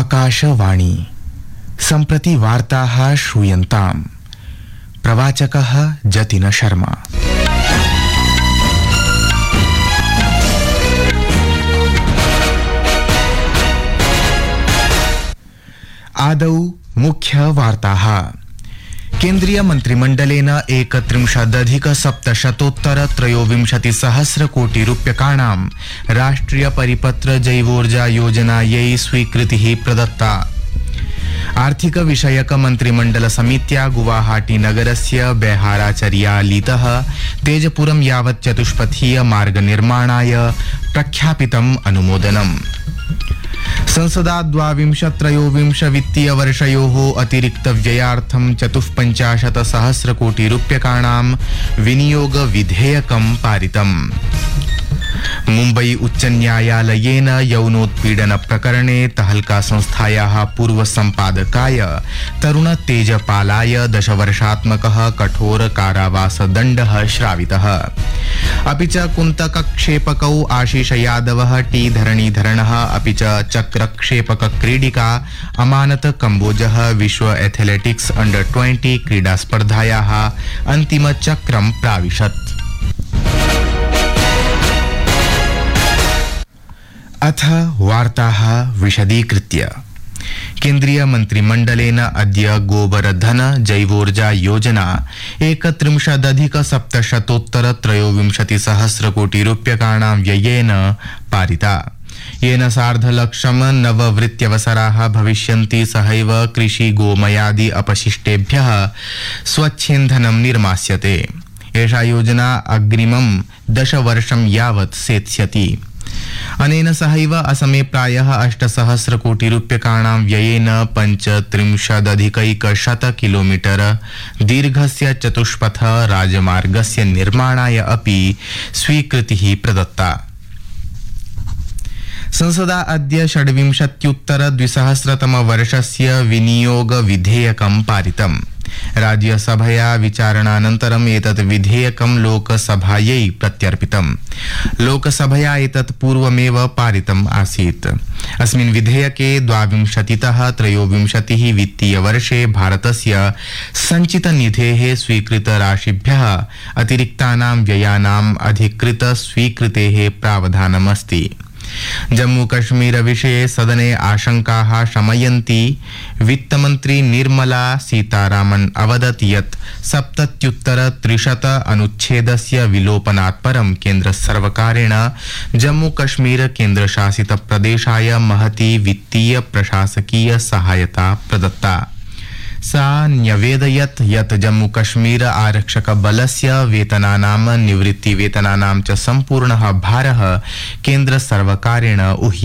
आकाशवाणी सम्प्रति वार्ताः श्रूयन्ताम्। प्रवाचकः जतिन शर्मा। आदौ मुख्य वार्ताः। केन्द्रीय मन्त्रिमण्डलेन 31,773 कोटि रूप्यकाणां राष्ट्रिय परिपत्र जैवोर्जा योजनायै स्वीकृतिः प्रदत्ता। आर्थिक विषयक मन्त्रिमण्डल समित्या गुवाहाटी नगरस्य बेहाराचर्यालीतः तेजपुरं यावत् चतुष्पथीय मार्ग निर्माणाय प्रख्यापितम् अनुमोदनम्। संसदा 22-23 वित्तीय वर्षयोः अतिरिक्त व्ययार्थं 54 कोटि रूप्यकाणां विनियोग विधेयकं पारितम्। मुम्बई उच्च न्यायालयेन यौनोत्पीडन प्रकरणे तहल्का संस्थायाः पूर्व सम्पादकाय तरुण तेजपालाय 10 वर्षात्मकः कठोर कारावासदण्डः श्रावितः। अपि च कुन्तकक्षेपकौ आशीष यादवः टी धरणीधरणः अपि च चक्रक्षेपक क्रीडिका अमानत कम्बोजः विश्व एथलेटिक्स अंडर-20 क्रीडास्पर्धायाः अन्तिमचक्रं प्राविशत्। अथ वार्ताः विशदीकृत्य। केन्द्रीय मन्त्रिमण्डलेन अद्य गोबरधन जैवोर्जा योजना 31,773 कोटि रूप्यकाणां व्ययेन पारिता। येन सार्धलक्षं नववृत्त्यवसराः भविष्यन्ति। सहैव कृषि गोमयादि अपशिष्टेभ्यः स्वच्छेन्धनं निर्मास्यते। एषा योजना अग्रिमं 10 वर्षं यावत् सेत्स्यति। अनेन सहैव असमे प्रायः 800 कोटि रूप्यकाणां व्ययेन 35,100 किलोमीटर दीर्घस्य चतुष्पथ राजमार्गस्य निर्माणाय अपि स्वीकृतिः प्रदत्ता। संसदा अद्य 26-2000 वर्षस्य विनियोग विधेयकं पारितम्। राज्यसभया विचारणानन्तरम् एतत् विधेयकं लोकसभायै प्रत्यर्पितम्। लोकसभया एतत् पूर्वमेव पारितम् आसीत्। अस्मिन् विधेयके 22-23 वित्तीय वर्षे भारतस्य सञ्चितनिधेः स्वीकृतराशिभ्यः अतिरिक्तानां व्ययानाम् अधिकृत स्वीकृतेः प्रावधानमस्ति। जम्मू कश्मीर विषये सदने आशंकाः शमयन्ती वित्तमन्त्री निर्मला सीतारामन् अवदत् यत् 77 अनुच्छेदस्य विलोपनात् परं केन्द्रसर्वकारेण जम्मू कश्मीर केन्द्रशासित प्रदेशाय महती वित्तीय प्रशासकीय सहायता प्रदत्ता। सा न्यवेदयत् यत् जम्मू कश्मीर आरक्षक बलस्य वेतनानां निवृत्तिवेतनानां च सम्पूर्णः भारः केन्द्र सर्वकारेण